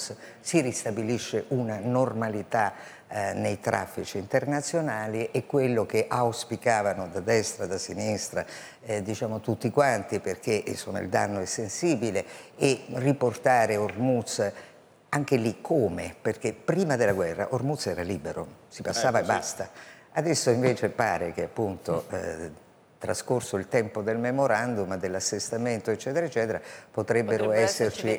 Hormuz si ristabilisce una normalità nei traffici internazionali, e quello che auspicavano da destra, da sinistra, diciamo tutti quanti, perché insomma il danno è sensibile, e riportare Hormuz anche lì come? Perché prima della guerra Hormuz era libero, si passava e basta. Adesso invece pare che appunto trascorso il tempo del memorandum, dell'assestamento eccetera eccetera, potrebbero esserci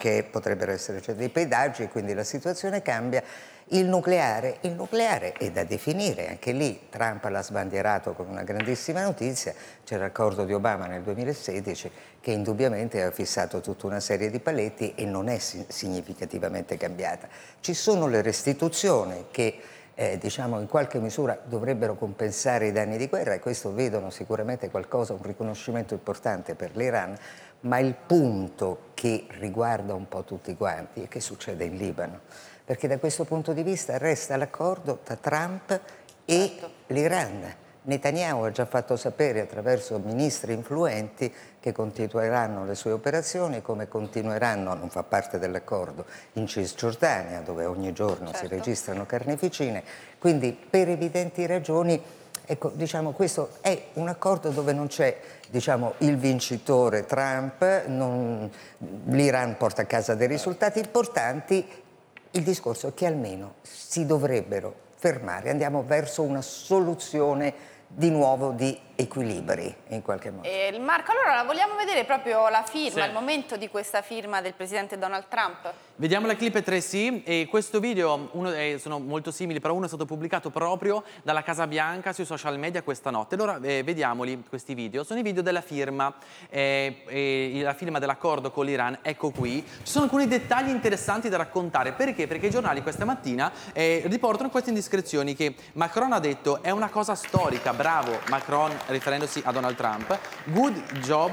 dei pedaggi, e quindi la situazione cambia. Il nucleare è da definire, anche lì Trump l'ha sbandierato come una grandissima notizia. C'è l'accordo di Obama nel 2016 che indubbiamente ha fissato tutta una serie di paletti e non è significativamente cambiata. Ci sono le restituzioni che diciamo in qualche misura dovrebbero compensare i danni di guerra, e questo vedono sicuramente qualcosa, un riconoscimento importante per l'Iran, ma il punto che riguarda un po' tutti quanti è che succede in Libano, perché da questo punto di vista resta l'accordo tra Trump e l'Iran. Netanyahu ha già fatto sapere attraverso ministri influenti che continueranno le sue operazioni, come continueranno, non fa parte dell'accordo, in Cisgiordania, dove ogni giorno si registrano carneficine. Quindi per evidenti ragioni, ecco, diciamo, questo è un accordo dove non c'è, diciamo, il vincitore Trump, l'Iran porta a casa dei risultati importanti. Il discorso è che almeno si dovrebbero fermare, andiamo verso una soluzione di nuovo di equilibri in qualche modo. Marco, allora vogliamo vedere proprio la firma, il momento di questa firma del presidente Donald Trump? Vediamo la clip 3C, e questo video sono molto simili, però uno è stato pubblicato proprio dalla Casa Bianca sui social media questa notte. Allora vediamoli questi video, sono i video della firma, la firma dell'accordo con l'Iran, ecco qui. Ci sono alcuni dettagli interessanti da raccontare, perché? Perché i giornali questa mattina riportano queste indiscrezioni che Macron ha detto è una cosa storica, bravo Macron riferendosi a Donald Trump, good job